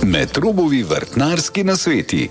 Metrobovi vrtnarski nasveti.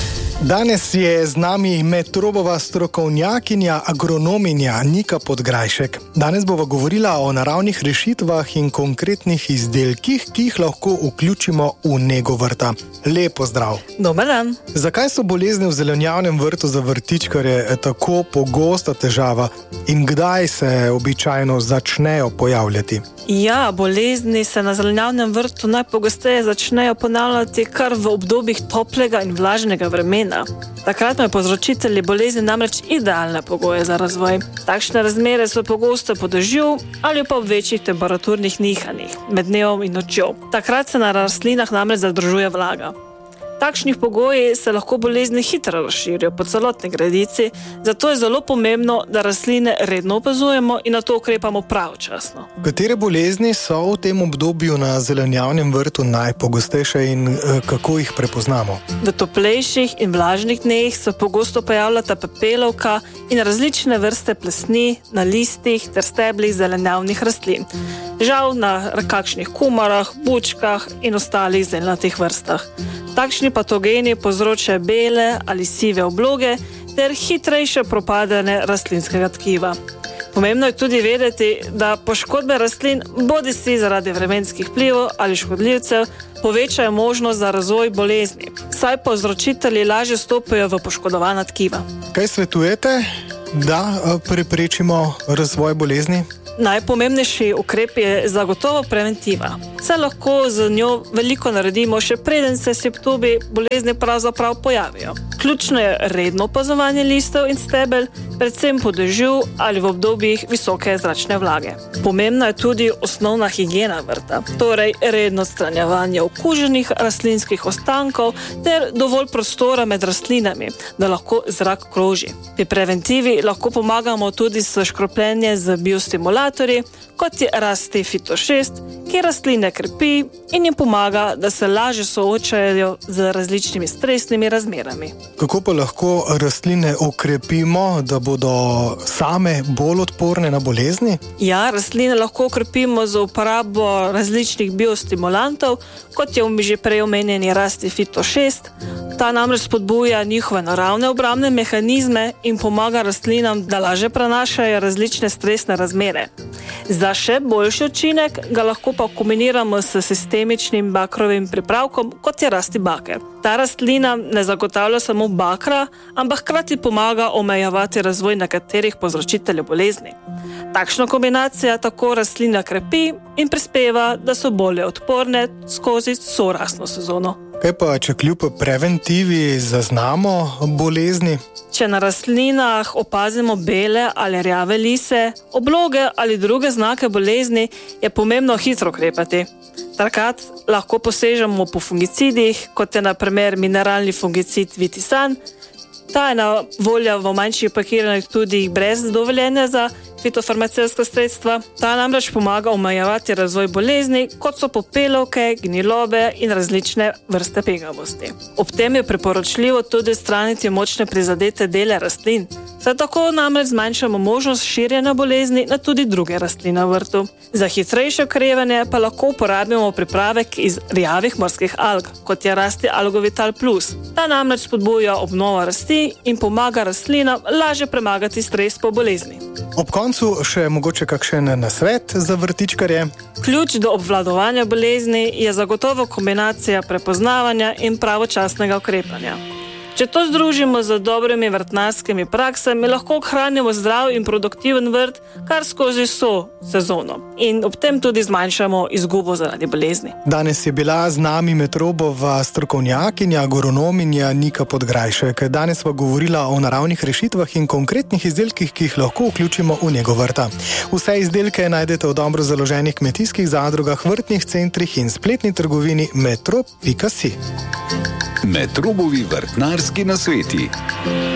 Danes je z nami Metrobova strokovnjakinja, agronominja Nika Podgrajšek. Danes bova govorila o naravnih rešitvah in konkretnih izdelkih, ki jih lahko vključimo v nego vrta. Lepo zdrav! Dober dan! Zakaj so bolezni v zelenjavnem vrtu za vrtičkarje tako pogosta težava in kdaj se običajno začnejo pojavljati? Ja, bolezni se na zelenjavnem vrtu najpogosteje začnejo ponavljati kar v obdobjih toplega in vlažnega vremena. Takrat imajo povzročitelji bolezni namreč idealne pogoje za razvoj. Takšne razmere so pogosto po dežju ali pa v večjih temperaturnih nihanjih med dnevom in nočjo. Takrat se na rastlinah namreč zadržuje vlaga. V takšnih pogojih se lahko bolezni hitro razširijo po celotni gredici, zato je zelo pomembno, da rastline redno opazujemo in na to ukrepamo pravočasno. Katere bolezni so v tem obdobju na zelenjavnem vrtu najpogostejše in kako jih prepoznamo? V toplejših in vlažnih dneh se pogosto pojavljata pepelovka in različne vrste plesni na listih ter steblih zelenjavnih rastlin. Žal na kakšnih kumarah, bučkah in ostalih zelenjavnih vrstah. Takšni patogeni povzročajo bele ali sive obloge ter hitrejše propadanje rastlinskega tkiva. Pomembno je tudi vedeti, da poškodbe rastlin bodisi zaradi vremenskih vplivov ali škodljivcev povečajo možnost za razvoj bolezni, saj povzročitelji lažje stopajo v poškodovana tkiva. Kaj svetujete, da preprečimo razvoj bolezni? Najpomembnejši ukrep je zagotovo preventiva. Saj lahko z njo veliko naredimo, še preden se simptomi bolezni pravzaprav pojavijo. Ključno je redno opazovanje listov in stebel, predvsem po dežju ali v obdobjih visoke zračne vlage. Pomembna je tudi osnovna higiena vrta, torej redno odstranjevanje okuženih rastlinskih ostankov ter dovolj prostora med rastlinami, da lahko zrak kroži. Pri preventivi lahko pomagamo tudi s škropljenjem z biostimulatorji, kot je Rasti Fito 6, ki rastline krepi in jim pomaga, da se lažje soočajo z različnimi stresnimi razmerami. Kako pa lahko rastline okrepimo, da bodo same bolj odporne na bolezni? Ja, rastline lahko okrepimo z uporabo različnih biostimulantov, kot je že prej omenjeni Rasti Fito 6. Ta namreč spodbuja njihove naravne obrambne mehanizme in pomaga rastlinam, da lažje prenašajo različne stresne razmere. Za še boljši učinek ga lahko pa kombiniramo s sistemičnim bakrovim pripravkom, kot je Rasti Baker. Ta rastlina ne zagotavlja samo bakra, ampak hkrati pomaga omejevati razvoj nekaterih povzročiteljev bolezni. Takšna kombinacija tako rastlina krepi in prispeva, da so bolje odporne skozi vso rastno sezono. Kaj pa, če kljub preventivi zaznamo bolezni? Če na rastlinah opazimo bele ali rjave lise, obloge ali druge znake bolezni, je pomembno hitro ukrepati. Takrat lahko posežemo po fungicidih, kot je na primer mineralni fungicid Vitisan. Ta je na voljo v manjših pakiranih tudi brez dovoljenja za fitofarmacevtska sredstva. Ta namreč pomaga omejevati razvoj bolezni, kot so popelovke, gnilobe in različne vrste pegavosti. Ob tem je priporočljivo tudi odstraniti močne prizadete dele rastlin. Saj tako namreč zmanjšamo možnost širjenja bolezni na tudi druge rastline v vrtu. Za hitrejše okrevanje pa lahko uporabimo pripravek iz rjavih morskih alg, kot je Rasti Algovital Plus. Ta namreč spodbuja obnovo rasti in pomaga rastlinam lažje premagati stres po bolezni. Ob koncu še mogoče kakšen nasvet za vrtičkarje? Ključ do obvladovanja bolezni je zagotovo kombinacija prepoznavanja in pravočasnega ukrepanja. Če to združimo z dobrimi vrtnarskimi praksami, lahko ohranimo zdrav in produktiven vrt kar skozi vso sezono in ob tem tudi zmanjšamo izgubo zaradi bolezni. Danes je bila z nami Metrobova strokovnjakinja, agronominja Nika Podgrajšek. Danes sva govorila o naravnih rešitvah in konkretnih izdelkih, ki jih lahko vključimo v nego vrta. Vse izdelke najdete v dobro založenih kmetijskih zadrugah, vrtnih centrih in spletni trgovini metrob.si. Metrobovi vrtnarski nasveti.